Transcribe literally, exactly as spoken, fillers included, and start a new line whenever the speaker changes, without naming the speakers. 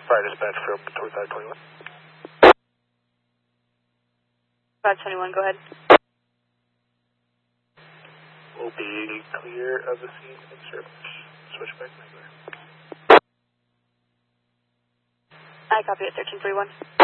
Fire dispatch for open towards I twenty-one.
five twenty-one, go ahead.
Will be clear of the scene and search. Switchback number.
I copy it, thirteen forty-one.